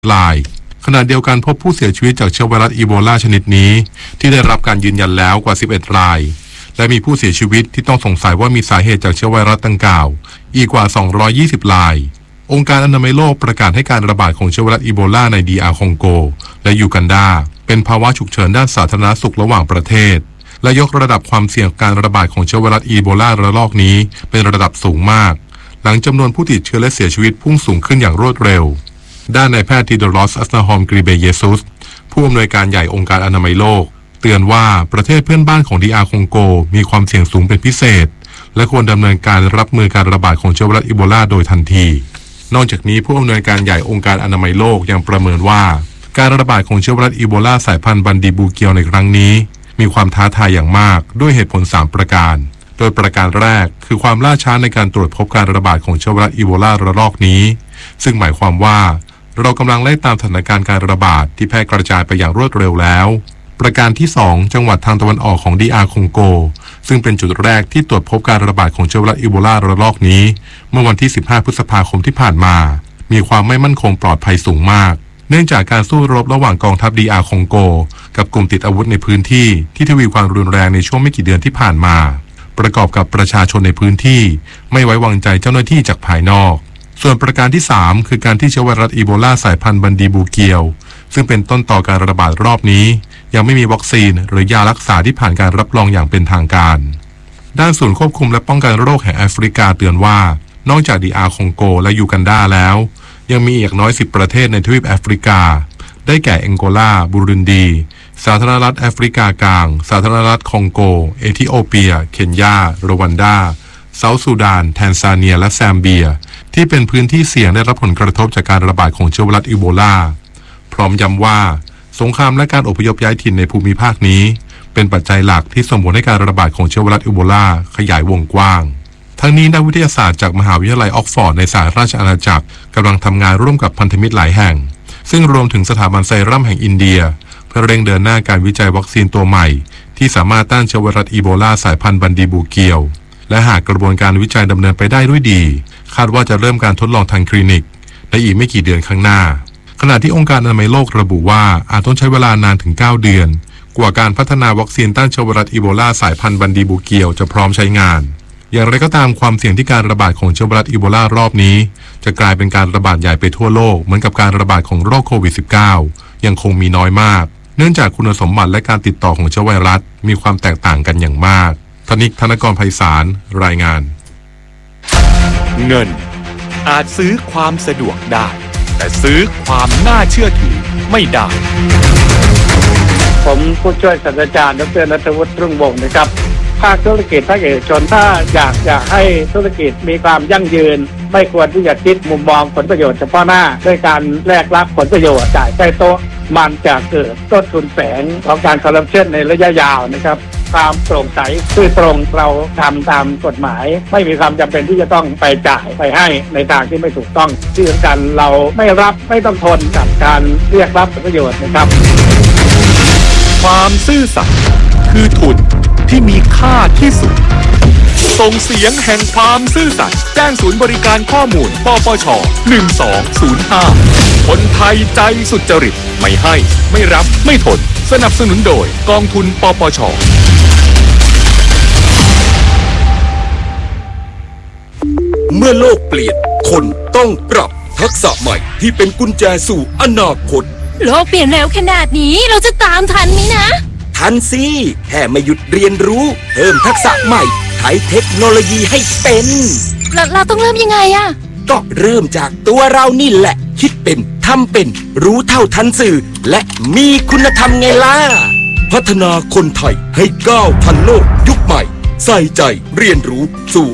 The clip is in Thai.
รายขณะเดียวกันพบผู้เสียชีวิตจากเชื้อไวรัสอีโบลาชนิดนี้ที่ได้รับการยืนยันแล้วกว่า11รายและมีผู้เสียชีวิตที่ต้องสงสัยว่ามีสาเหตุจากเชื้อไวรัสดังกล่าวอีกกว่า220รายองค์การอนามัยโลกประกาศให้การระบาดของเชื้อไวรัสอีโบลาในDRคองโกและยูกันดาเป็นภาวะฉุกเฉินด้านสาธารณสุขระหว่างประเทศและยกระดับความเสี่ยงการระบาดของเชื้อไวรัสอีโบลาระลอกนี้เป็นระดับสูงมากหลังจำนวนผู้ติดเชื้อและเสียชีวิตพุ่งสูงขึ้นอย่างรวดเร็วด้านนายแพทย์ทีโดรอส อัสนาฮอม กรีเบเยซุสผู้อำนวยการใหญ่องค์การอนามัยโลกเตือนว่าประเทศเพื่อนบ้านของDRคองโกมีความเสี่ยงสูงเป็นพิเศษและควรดำเนินการรับมือการระบาดของเชื้อไวรัสอีโบลาโดยทันทีนอกจากนี้ผู้อำนวยการใหญ่องค์การอนามัยโลกยังประเมินว่าการระบาดของเชื้อไวรัสอีโบลาสายพันธุ์บันดีบูเกียวในครั้งนี้มีความท้าทายอย่างมากด้วยเหตุผล3ประการโดยประการแรกคือความล่าช้าในการตรวจพบการระบาดของเชื้อไวรัสอีโบลาระลอกนี้ซึ่งหมายความว่าเรากำลังไล่ตามสถานการณ์การระบาดที่แพร่กระจายไปอย่างรวดเร็วแล้วประการที่2จังหวัดทางตะวันออกของDRคองโกซึ่งเป็นจุดแรกที่ตรวจพบการระบาดของเชื้อไวรัสอีโบลาระลอกนี้เมื่อวันที่15พฤษภาคมที่ผ่านมามีความไม่มั่นคงปลอดภัยสูงมากเนื่องจากการสู้รบระหว่างกองทัพDRคองโกกับกลุ่มติดอาวุธในพื้นที่ที่ทวีความรุนแรงในช่วงไม่กี่เดือนที่ผ่านมาประกอบกับประชาชนในพื้นที่ไม่ไว้วางใจเจ้าหน้าที่จากภายนอกส่วนประการที่3คือการที่เชื้อไวรัสอีโบลาสายพันธุ์บันดีบูเกียวซึ่งเป็นต้นต่อการระบาดรอบนี้ยังไม่มีวัคซีนหรือยารักษาที่ผ่านการรับรองอย่างเป็นทางการด้านศูนย์ควบคุมและป้องกันโรคแห่งแอฟริกาเตือนว่านอกจากDRคองโกและยูกันดาแล้วยังมีอีกน้อย10ประเทศในทวีปแอฟริกาได้แก่แองโกลาบูรุนดีสาธารณรัฐแอฟริกากลางสาธารณรัฐคองโกเอธิโอเปียเคนยารวันดาเซาท์ซูดานแทนซาเนียและแซมเบียที่เป็นพื้นที่เสี่ยงได้รับผลกระทบจากการระบาดของเชื้อไวรัสอีโบลาพร้อมย้ำว่าสงครามและการอพยพย้ายถิ่นในภูมิภาคนี้เป็นปัจจัยหลักที่ส่งผลให้การระบาดของเชื้อไวรัสอีโบลาขยายวงกว้างทั้งนี้นักวิทยาศาสตร์จากมหาวิทยาลัยออกฟอร์ดในสหราชอาณาจักรกำลังทำงานร่วมกับพันธมิตรหลายแห่งซึ่งรวมถึงสถาบันไซรัมแห่งอินเดียเพื่อเร่งเดินหน้าการวิจัยวัคซีนตัวใหม่ที่สามารถต้านเชื้อไวรัสอีโบลาสายพันธุ์บันดีบูเกียวและหากกระบวนการวิจัยดำเนินไปได้ด้วยดีคาดว่าจะเริ่มการทดลองทางคลินิกในอีกไม่กี่เดือนข้างหน้าขณะที่องค์การอนามัยโลกระบุว่าอาจต้องใช้เวลานานถึง9เดือนกว่าการพัฒนาวัคซีนต้านเชื้อไวรัสอีโบลาสายพันธุ์บันดีบูเกียวจะพร้อมใช้งานอย่างไรก็ตามความเสี่ยงที่การระบาดของเชื้อไวรัสอีโบลารอบนี้จะกลายเป็นการระบาดใหญ่ไปทั่วโลกเหมือนกับการระบาดของโรคโควิด -19 ยังคงมีน้อยมากเนื่องจากคุณสมบัติและการติดต่อของเชื้อไวรัสมีความแตกต่างกันอย่างมากธนิก ธนกร ไพศาลรายงานเงินอาจซื้อความสะดวกได้แต่ซื้อความน่าเชื่อถือไม่ได้ผมผู้ช่วยศาสตราจารย์ดร.ณัฐวุฒิ รุ่งวงศ์นะครับภาคธุรกิจภาคเอกชนถ้าอยากให้ธุรกิจมีความยั่งยืนไม่ควรที่จะคิดมุมมองผลประโยชน์เฉพาะหน้าด้วยการแลกรับผลประโยชน์จ่ายใต้โต๊ะมันจะเกิดต้นทุนแฝงของการคอร์รัปชันในระยะยาวนะครับความโปร่งใสซื่อตรงเราทำตามกฎหมายไม่มีความจำเป็นที่จะต้องไปจ่ายไปให้ในทางที่ไม่ถูกต้องที่สำคัญเราไม่รับไม่ต้องทนกับการเรียกรับผลประโยชน์นะครับความซื่อสัตย์คือทุนที่มีค่าที่สุดส่งเสียงแห่งความซื่อสัตย์แจ้งศูนย์บริการข้อมูลปปช1205คนไทยใจสุจริตไม่ให้ไม่รับไม่ทนสนับสนุนโดยกองทุนปปชเมื่อโลกเปลี่ยนคนต้องปรับทักษะใหม่ที่เป็นกุญแจสู่อนาคตโลกเปลี่ยนเร็วขนาดนี้เราจะตามทันไหมนะทันสิแค่ไม่หยุดเรียนรู้เพิ่มทักษะใหม่ใช้เทคโนโลยีให้เป็นเราต้องเริ่มยังไงอะก็เริ่มจากตัวเรานี่แหละคิดเป็นทำเป็นรู้เท่าทันสื่อและมีคุณธรรมไงล่ะพัฒนาคนไทยให้ก้าวทันโลกยุคใหม่ใส่ใจเรียนรู้สู่